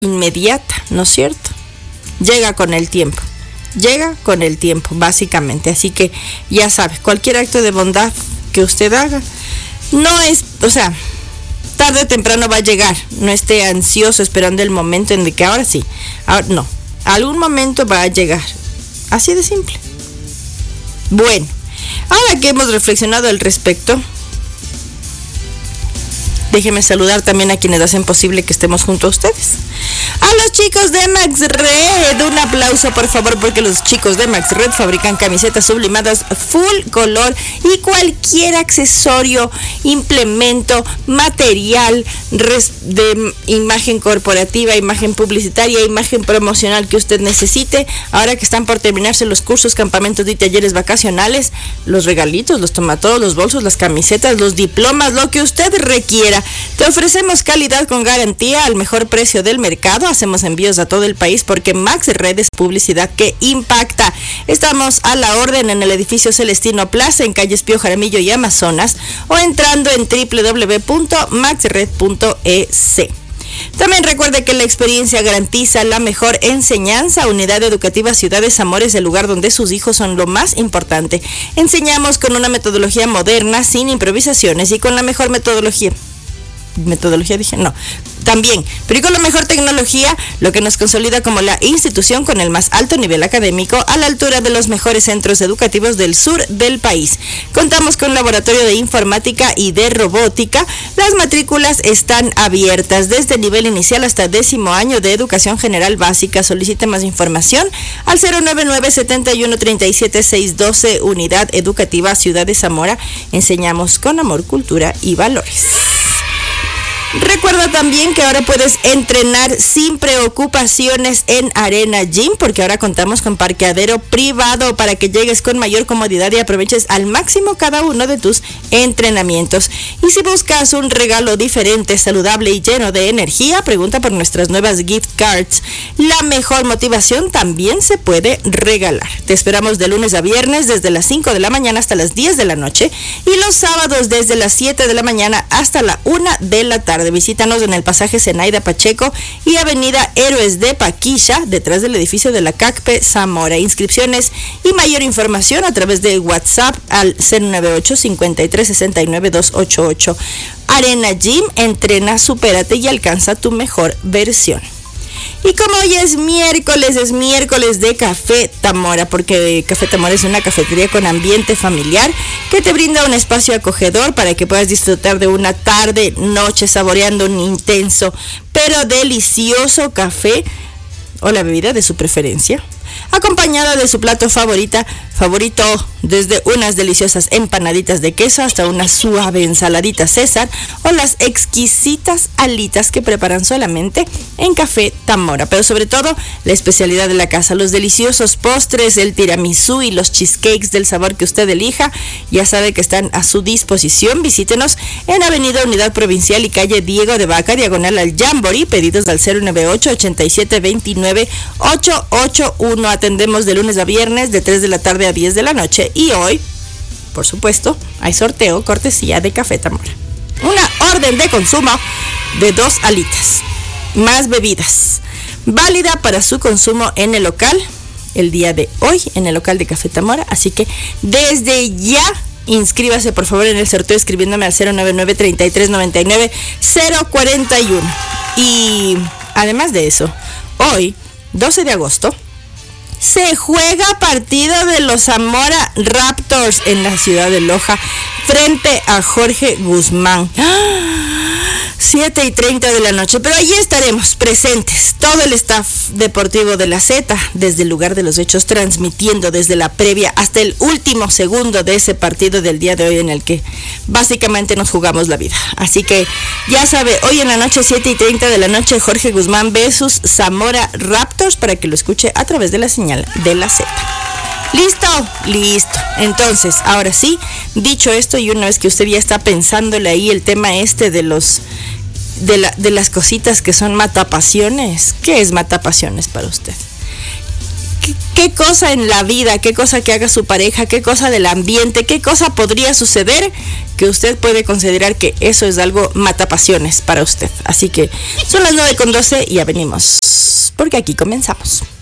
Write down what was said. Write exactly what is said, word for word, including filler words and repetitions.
inmediata, ¿no es cierto? Llega con el tiempo, llega con el tiempo, básicamente. Así que ya sabe, cualquier acto de bondad que usted haga, no es, o sea, tarde o temprano va a llegar. No esté ansioso esperando el momento en el que ahora sí, ahora no, algún momento va a llegar. Así de simple. Bueno, ahora que hemos reflexionado al respecto, déjenme saludar también a quienes hacen posible que estemos junto a ustedes. A los chicos de Max Red, un aplauso por favor, porque los chicos de Max Red fabrican camisetas sublimadas full color y cualquier accesorio, implemento, material de imagen corporativa, imagen publicitaria, imagen promocional que usted necesite. Ahora que están por terminarse los cursos, campamentos y talleres vacacionales, los regalitos, los tomatodos, los bolsos, las camisetas, los diplomas, lo que usted requiera. Te ofrecemos calidad con garantía al mejor precio del mercado. Hacemos envíos a todo el país porque Max Red es publicidad que impacta. Estamos a la orden en el edificio Celestino Plaza, en calles Pío Jaramillo y Amazonas, o entrando en doble u doble u doble u punto max red punto e c. También recuerde que la experiencia garantiza la mejor enseñanza. Unidad Educativa Ciudad de Zamora es el lugar donde sus hijos son lo más importante. Enseñamos con una metodología moderna, sin improvisaciones y con la mejor metodología. Metodología dije, no, también, pero y con la mejor tecnología, lo que nos consolida como la institución con el más alto nivel académico a la altura de los mejores centros educativos del sur del país. Contamos con laboratorio de informática y de robótica. Las matrículas están abiertas desde nivel inicial hasta décimo año de educación general básica. Solicite más información al cero nueve nueve, siete uno, tres siete, seis uno dos. Unidad Educativa Ciudad de Zamora. Enseñamos con amor, cultura y valores. Recuerda también que ahora puedes entrenar sin preocupaciones en Arena Gym, porque ahora contamos con parqueadero privado para que llegues con mayor comodidad y aproveches al máximo cada uno de tus entrenamientos. Y si buscas un regalo diferente, saludable y lleno de energía, pregunta por nuestras nuevas gift cards. La mejor motivación también se puede regalar. Te esperamos de lunes a viernes desde las cinco de la mañana hasta las diez de la noche y los sábados desde las siete de la mañana hasta la una de la tarde. Visítanos en el pasaje Zenaida Pacheco y avenida Héroes de Paquilla, detrás del edificio de la C A C P E Zamora. Inscripciones y mayor información a través de WhatsApp al cero nueve ocho, cinco tres, seis nueve, dos ocho ocho. Arena Gym, entrena, supérate y alcanza tu mejor versión. Y como hoy es miércoles, es miércoles de Café Tamora, porque Café Tamora es una cafetería con ambiente familiar que te brinda un espacio acogedor para que puedas disfrutar de una tarde, noche, saboreando un intenso pero delicioso café o la bebida de su preferencia, acompañada de su plato favorita, favorito, desde unas deliciosas empanaditas de queso hasta una suave ensaladita César o las exquisitas alitas que preparan solamente en Café Tamora. Pero sobre todo, la especialidad de la casa, los deliciosos postres, el tiramisú y los cheesecakes del sabor que usted elija, ya sabe que están a su disposición. Visítenos en Avenida Unidad Provincial y calle Diego de Vaca, diagonal al Jamboree. Pedidos al cero nueve ocho, ochenta y siete, veintinueve, ochocientos ochenta y uno. Atendemos de lunes a viernes de tres de la tarde a diez de la noche y hoy, por supuesto, hay sorteo cortesía de Café Tamora. Una orden de consumo de dos alitas, más bebidas, válida para su consumo en el local el día de hoy, en el local de Café Tamora. Así que desde ya inscríbase por favor en el sorteo escribiéndome al cero nueve nueve, treinta y tres, noventa y nueve, cero cuarenta y uno. Y además de eso, hoy, doce de agosto, se juega partido de los Zamora Raptors en la ciudad de Loja frente a Jorge Guzmán. siete y treinta de la noche, pero allí estaremos presentes, todo el staff deportivo de la Z, desde el lugar de los hechos, transmitiendo desde la previa hasta el último segundo de ese partido del día de hoy en el que básicamente nos jugamos la vida. Así que ya sabe, hoy en la noche, siete y treinta de la noche, Jorge Guzmán versus Zamora Raptors, para que lo escuche a través de la señal de la Z. ¿Listo? Listo. Entonces, ahora sí, dicho esto, y una vez que usted ya está pensándole ahí el tema este de los de, la, de las cositas que son matapasiones, ¿qué es matapasiones para usted? qué, qué cosa en la vida, qué cosa que haga su pareja, qué cosa del ambiente, qué cosa podría suceder que usted puede considerar que eso es algo matapasiones para usted. Así que son las nueve con doce y ya venimos, porque aquí comenzamos.